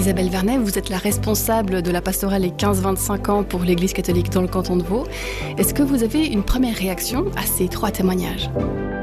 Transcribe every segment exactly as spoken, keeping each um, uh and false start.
Isabelle Vernet, vous êtes la responsable de la pastorale les quinze vingt-cinq ans pour l'Église catholique dans le canton de Vaud. Est-ce que vous avez une première réaction à ces trois témoignages ?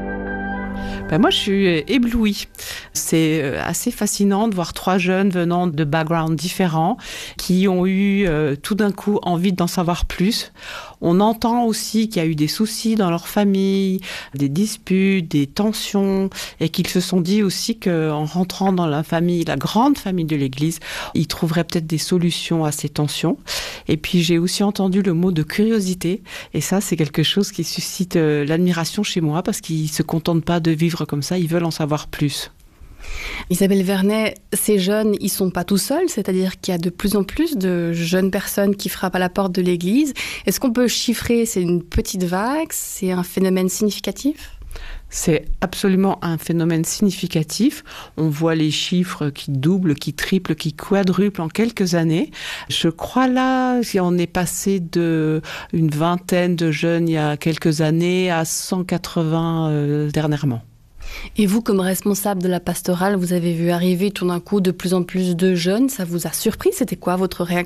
Ben moi, je suis éblouie. C'est assez fascinant de voir trois jeunes venant de backgrounds différents qui ont eu euh, tout d'un coup envie d'en savoir plus. On entend aussi qu'il y a eu des soucis dans leur famille, des disputes, des tensions, et qu'ils se sont dit aussi qu'en rentrant dans la famille, la grande famille de l'Église, ils trouveraient peut-être des solutions à ces tensions. Et puis j'ai aussi entendu le mot de curiosité, et ça c'est quelque chose qui suscite euh, l'admiration chez moi, parce qu'ils ne se contentent pas de vivre comme ça, ils veulent en savoir plus. Isabelle Vernet, ces jeunes, ils ne sont pas tout seuls, c'est-à-dire qu'il y a de plus en plus de jeunes personnes qui frappent à la porte de l'Église. Est-ce qu'on peut chiffrer, c'est une petite vague, c'est un phénomène significatif ? C'est absolument un phénomène significatif. On voit les chiffres qui doublent, qui triplent, qui quadruplent en quelques années. Je crois là, on est passé de une vingtaine de jeunes il y a quelques années à cent quatre-vingts euh, dernièrement. Et vous, comme responsable de la pastorale, vous avez vu arriver tout d'un coup de plus en plus de jeunes. Ça vous a surpris ? C'était quoi votre réaction ?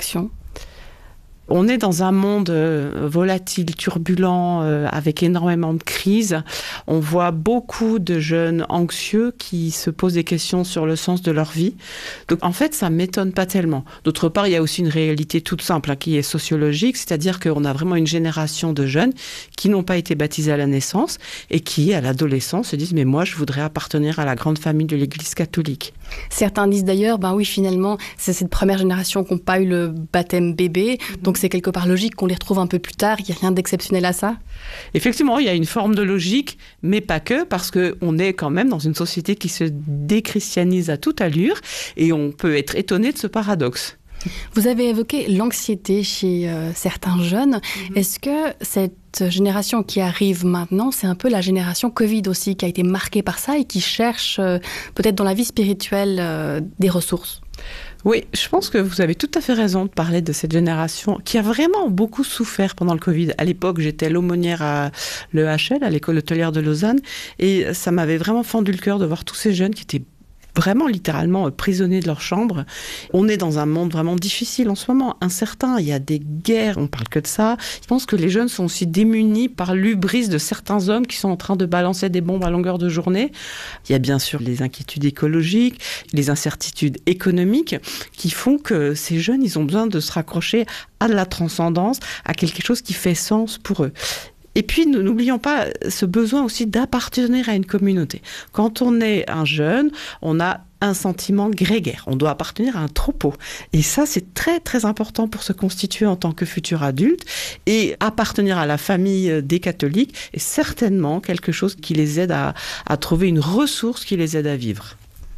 On est dans un monde euh, volatile, turbulent, euh, avec énormément de crises. On voit beaucoup de jeunes anxieux qui se posent des questions sur le sens de leur vie. Donc en fait, ça ne m'étonne pas tellement. D'autre part, il y a aussi une réalité toute simple hein, qui est sociologique, c'est-à-dire qu'on a vraiment une génération de jeunes qui n'ont pas été baptisés à la naissance et qui, à l'adolescence, se disent « mais moi, je voudrais appartenir à la grande famille de l'Église catholique ». Certains disent d'ailleurs, ben oui, finalement, c'est cette première génération qui n'a pas eu le baptême bébé, donc c'est quelque part logique qu'on les retrouve un peu plus tard. Il n'y a rien d'exceptionnel à ça ? Effectivement, il y a une forme de logique, mais pas que, parce qu'on est quand même dans une société qui se déchristianise à toute allure, et on peut être étonné de ce paradoxe. Vous avez évoqué l'anxiété chez euh, certains jeunes. Mmh. Est-ce que cette génération qui arrive maintenant, c'est un peu la génération Covid aussi, qui a été marquée par ça et qui cherche euh, peut-être dans la vie spirituelle euh, des ressources ? Oui, je pense que vous avez tout à fait raison de parler de cette génération qui a vraiment beaucoup souffert pendant le Covid. À l'époque, j'étais l'aumônière à l'E H L, à l'école hôtelière de Lausanne, et ça m'avait vraiment fendu le cœur de voir tous ces jeunes qui étaient vraiment littéralement prisonniers de leur chambre. On est dans un monde vraiment difficile en ce moment, incertain. Il y a des guerres, on parle que de ça. Je pense que les jeunes sont aussi démunis par l'hubris de certains hommes qui sont en train de balancer des bombes à longueur de journée. Il y a bien sûr les inquiétudes écologiques, les incertitudes économiques qui font que ces jeunes, ils ont besoin de se raccrocher à de la transcendance, à quelque chose qui fait sens pour eux. Et puis, nous n'oublions pas ce besoin aussi d'appartenir à une communauté. Quand on est un jeune, on a un sentiment grégaire. On doit appartenir à un troupeau. Et ça, c'est très, très important pour se constituer en tant que futur adulte. Et appartenir à la famille des catholiques est certainement quelque chose qui les aide à, à trouver une ressource qui les aide à vivre.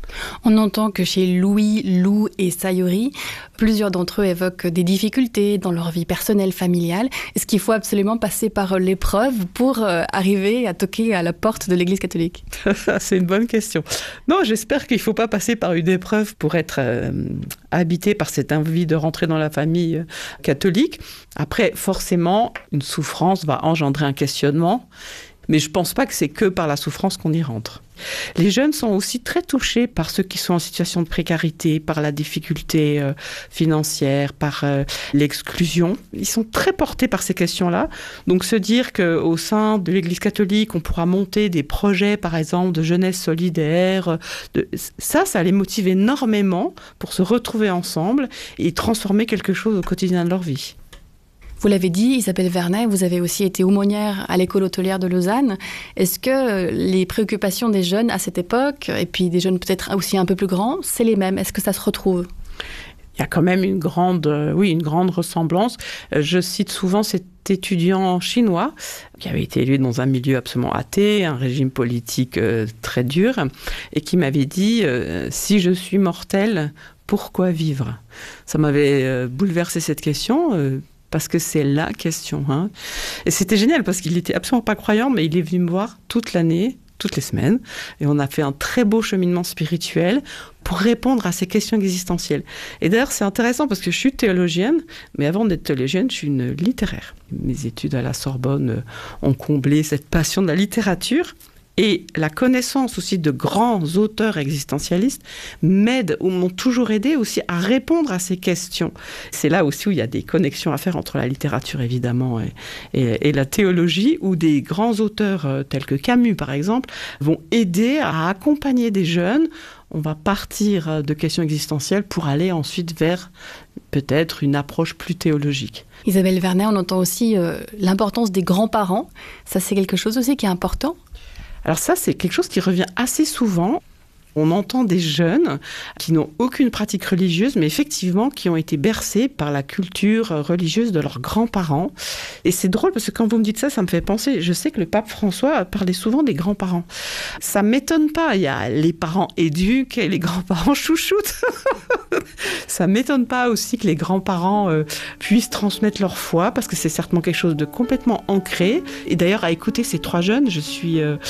On entend que chez Louis, Lou et Sayuri, plusieurs d'entre eux évoquent des difficultés dans leur vie personnelle, familiale. Est-ce qu'il faut absolument passer par l'épreuve pour arriver à toquer à la porte de l'Église catholique ? C'est une bonne question. Non, j'espère qu'il ne faut pas passer par une épreuve pour être euh, habité par cette envie de rentrer dans la famille catholique. Après, forcément, une souffrance va engendrer un questionnement. Mais je ne pense pas que c'est que par la souffrance qu'on y rentre. Les jeunes sont aussi très touchés par ceux qui sont en situation de précarité, par la difficulté euh, financière, par euh, l'exclusion. Ils sont très portés par ces questions-là. Donc se dire qu'au sein de l'Église catholique, on pourra monter des projets, par exemple, de jeunesse solidaire, de... ça, ça les motive énormément pour se retrouver ensemble et transformer quelque chose au quotidien de leur vie. Vous l'avez dit, Isabelle Vernet, vous avez aussi été aumônière à l'école hôtelière de Lausanne. Est-ce que les préoccupations des jeunes à cette époque, et puis des jeunes peut-être aussi un peu plus grands, c'est les mêmes ? Est-ce que ça se retrouve ? Il y a quand même une grande, euh, oui, une grande ressemblance. Euh, je cite souvent cet étudiant chinois qui avait été élevé dans un milieu absolument athée, un régime politique euh, très dur, et qui m'avait dit euh, « Si je suis mortel, pourquoi vivre ?» Ça m'avait euh, bouleversé cette question. Euh, parce que c'est la question. Hein. Et c'était génial, parce qu'il n'était absolument pas croyant, mais il est venu me voir toute l'année, toutes les semaines, et on a fait un très beau cheminement spirituel pour répondre à ces questions existentielles. Et d'ailleurs, c'est intéressant, parce que je suis théologienne, mais avant d'être théologienne, je suis une littéraire. Mes études à la Sorbonne ont comblé cette passion de la littérature. Et la connaissance aussi de grands auteurs existentialistes m'aide ou m'ont toujours aidé aussi à répondre à ces questions. C'est là aussi où il y a des connexions à faire entre la littérature évidemment et, et, et la théologie, où des grands auteurs euh, tels que Camus par exemple vont aider à accompagner des jeunes. On va partir de questions existentielles pour aller ensuite vers peut-être une approche plus théologique. Isabelle Vernet, on entend aussi euh, l'importance des grands-parents. Ça, c'est quelque chose aussi qui est important. Alors ça, c'est quelque chose qui revient assez souvent. On entend des jeunes qui n'ont aucune pratique religieuse, mais effectivement qui ont été bercés par la culture religieuse de leurs grands-parents. Et c'est drôle parce que quand vous me dites ça, ça me fait penser, je sais que le pape François parlait souvent des grands-parents. Ça ne m'étonne pas, il y a les parents éduquent et les grands-parents chouchoutent. Ça ne m'étonne pas aussi que les grands-parents euh, puissent transmettre leur foi, parce que c'est certainement quelque chose de complètement ancré. Et d'ailleurs, à écouter ces trois jeunes, je suis euh,